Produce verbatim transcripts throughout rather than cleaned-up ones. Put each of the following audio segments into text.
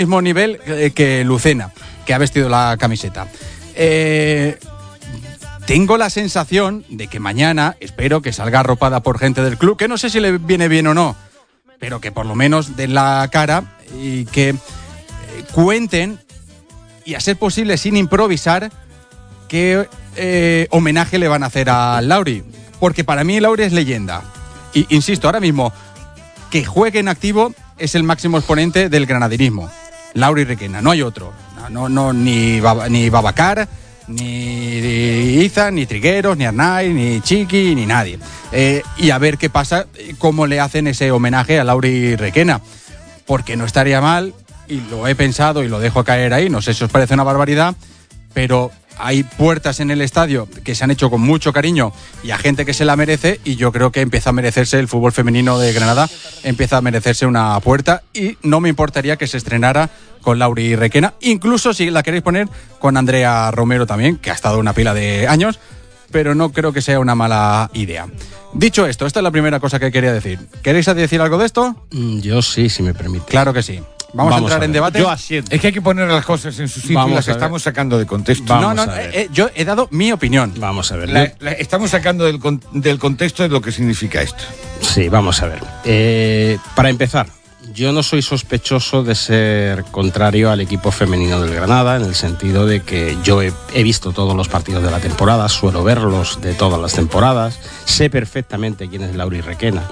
mismo nivel eh, que Lucena, que ha vestido la camiseta. Eh, tengo la sensación de que mañana, espero que salga arropada por gente del club, que no sé si le viene bien o no, pero que por lo menos den la cara y que eh, cuenten, y a ser posible sin improvisar, qué eh, homenaje le van a hacer a Lauri. Porque para mí Lauri es leyenda. Y insisto, ahora mismo, que juegue en activo es el máximo exponente del granadinismo. Lauri Requena, no hay otro. No, no, no ni, Bab- ni Babacar, ni Iza, ni Trigueros, ni Arnaiz, ni Chiqui, ni nadie. Eh, y a ver qué pasa, cómo le hacen ese homenaje a Lauri Requena. Porque no estaría mal, y lo he pensado y lo dejo caer ahí, no sé si os parece una barbaridad, pero hay puertas en el estadio que se han hecho con mucho cariño y a gente que se la merece, y yo creo que empieza a merecerse el fútbol femenino de Granada, empieza a merecerse una puerta, y no me importaría que se estrenara con Lauri Requena, incluso si la queréis poner con Andrea Romero también, que ha estado una pila de años, pero no creo que sea una mala idea. Dicho esto, esta es la primera cosa que quería decir. ¿Queréis decir algo de esto? Yo sí, si me permite. Claro que sí. Vamos, Vamos a entrar a en debate. Yo asiento. Es que hay que poner las cosas en su sitio. Vamos y las a ver. estamos sacando de contexto. Vamos no, no, eh, yo he dado mi opinión. Vamos a ver. La, la, estamos sacando del, del contexto de lo que significa esto. Sí, vamos a ver. Eh, para empezar, yo no soy sospechoso de ser contrario al equipo femenino del Granada, en el sentido de que yo he, he visto todos los partidos de la temporada, suelo verlos de todas las temporadas, sé perfectamente quién es Lauri Requena.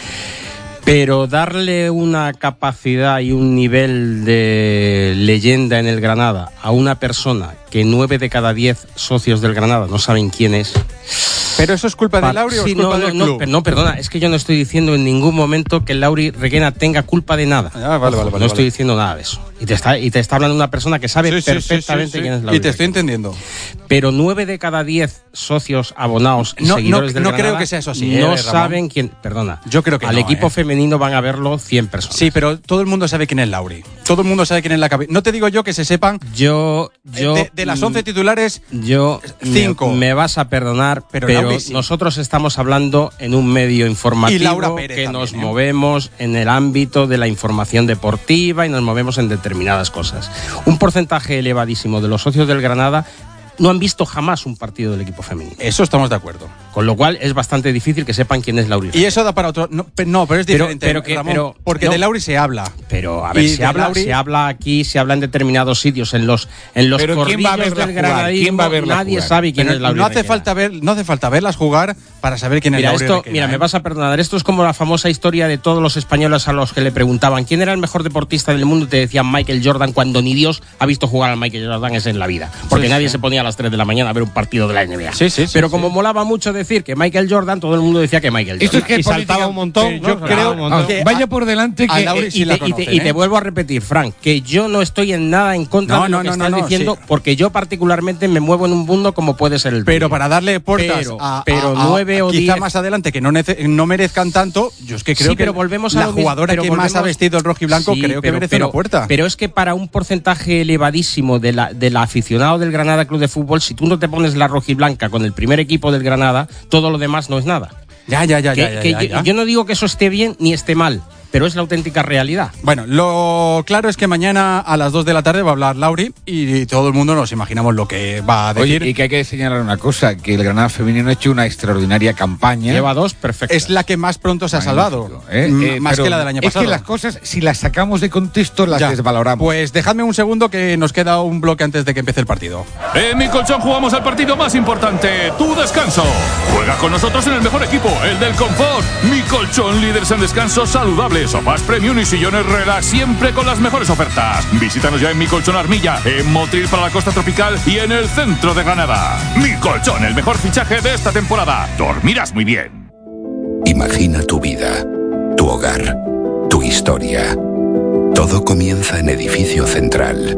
Pero darle una capacidad y un nivel de leyenda en el Granada a una persona que nueve de cada diez socios del Granada no saben quién es... ¿Pero eso es culpa de Lauri o sí, es culpa no, del no, club? No, no, perdona, es que yo no estoy diciendo en ningún momento que Lauri Requena tenga culpa de nada. Ah, vale, vale, vale, no estoy vale. diciendo nada de eso. Y te está, y te está hablando una persona que sabe Sí, sí, perfectamente sí, sí, sí. quién es Lauri Y te estoy Requena. entendiendo. Pero nueve de cada diez socios, abonados y No, seguidores no, del no Granada creo que sea eso así, no eh, Ramón. saben quién... Perdona. Yo creo que Al no, equipo eh. femenino van a verlo cien personas. Sí, pero todo el mundo sabe quién es Lauri. Todo el mundo sabe quién es la cabeza. No te digo yo que se sepan. Yo... yo de, de las once titulares, Yo, cinco. Me, me vas a perdonar, Pero pero, Lauri sí. nosotros estamos hablando en un medio informativo Y Laura Pérez que también, nos ¿eh? movemos en el ámbito de la información deportiva y nos movemos en determinadas cosas. Un porcentaje elevadísimo de los socios del Granada no han visto jamás un partido del equipo femenino. Eso estamos de acuerdo. Con lo cual es bastante difícil que sepan quién es Lauri. Y eso da para otro. No, pe- no pero es Pero- diferente. pero que- Ramón, pero- porque no. de Lauri se habla. Pero, a ver, Y se de habla, Lauri- se habla aquí, se habla en determinados sitios, en los, en los Pero ¿quién va a corrillos verla del jugar? granadismo, ¿Quién va a verla nadie jugar? sabe quién Pero es Lauri no hace Requena. falta ver, no hace falta verlas jugar para saber quién es Mira, Lauri esto, Requena, mira, ¿eh? me vas a perdonar. Esto es como la famosa historia de todos los españoles a los que le preguntaban quién era el mejor deportista del mundo y te decían Michael Jordan, cuando ni Dios ha visto jugar al Michael Jordan es en la vida. Porque Sí, nadie sí. se ponía a las tres de la mañana a ver un partido de la N B A. Sí, sí, sí, Pero sí. como molaba mucho decir que Michael Jordan, todo el mundo decía que Michael Jordan. Esto es que y saltaba política- un montón. Pero yo ¿no? creo Saltaba un montón. que- Vaya por delante a que... Lauri eh, sí y, la te, y te- conocen, y te ¿eh? vuelvo a repetir, Frank, que yo no estoy en nada en contra No, de lo no, que no, estás no, no, diciendo, sí. porque yo particularmente me muevo en un mundo como puede ser el Pero tuyo. para darle puertas Pero- a, pero a- a- nueve o quizá diez más adelante que no, nece- no merezcan tanto, yo es que creo Sí, pero que volvemos a la lo mismo, jugadora pero que más volvemos- ha vestido el rojo y blanco Sí, creo que pero- merece pero- una puerta. Pero es que para un porcentaje elevadísimo de la, del aficionado del Granada Club de Fútbol, si tú no te pones la rojiblanca con el primer equipo del Granada, todo lo demás no es nada. ya, ya, ya, Que- ya, ya, que ya, yo, ya. yo no digo que eso esté bien ni esté mal, pero es la auténtica realidad. Bueno, lo claro es que mañana a las dos de la tarde va a hablar Lauri y todo el mundo nos imaginamos lo que va a Oye, decir. y que hay que señalar una cosa, que el Granada femenino ha hecho una extraordinaria campaña. Lleva dos perfectas. es la que más pronto se ha Magnífico, salvado, ¿eh? m- Eh, más pero que la del año es pasado. que las cosas, si las sacamos de contexto, las Ya. desvaloramos. Pues dejadme un segundo que nos queda un bloque antes de que empiece el partido. En Mi Colchón jugamos al partido más importante, tu descanso. Juega con nosotros en el mejor equipo, el del confort. Mi Colchón, líderes en descanso saludable, sofás premium y sillones relax, siempre con las mejores ofertas. Visítanos ya en Mi Colchón Armilla, en Motril para la costa tropical y en el centro de Granada. Mi Colchón, el mejor fichaje de esta temporada. Dormirás muy bien. Imagina tu vida, tu hogar, tu historia. Todo comienza en Edificio Central.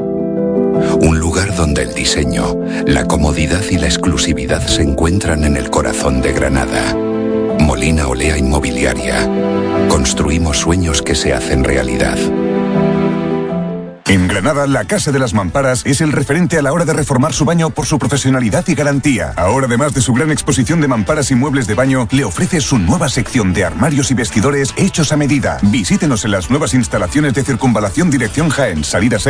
Un lugar donde el diseño, la comodidad y la exclusividad se encuentran en el corazón de Granada. Molina Olea Inmobiliaria. Construimos sueños que se hacen realidad. En Granada, la Casa de las Mamparas es el referente a la hora de reformar su baño por su profesionalidad y garantía. Ahora, además de su gran exposición de mamparas y muebles de baño, le ofrece su nueva sección de armarios y vestidores hechos a medida. Visítenos en las nuevas instalaciones de Circunvalación Dirección Jaén, salida seis.